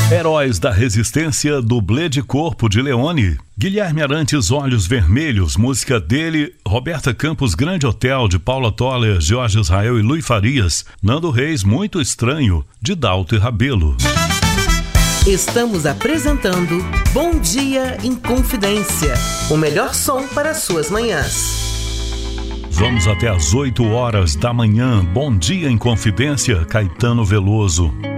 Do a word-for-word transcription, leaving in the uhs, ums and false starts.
Heróis da Resistência, dublê de corpo de Leone. Guilherme Arantes, Olhos Vermelhos, música dele. Roberta Campos, Grande Hotel, de Paula Toller, Jorge Israel e Luiz Farias. Nando Reis, Muito Estranho, de Dalto e Rabelo. Estamos apresentando Bom Dia em Confidência, o melhor som para suas manhãs. Vamos até às oito horas da manhã. Bom Dia em Confidência, Caetano Veloso.